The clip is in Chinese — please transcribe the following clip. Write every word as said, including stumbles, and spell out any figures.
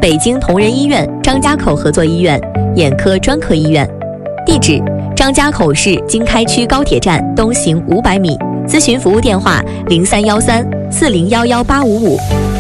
北京同仁医院张家口合作医院眼科专科医院。地址：张家口市经开区高铁站东行五百米。咨询服务电话：零三幺三四零幺幺八五五。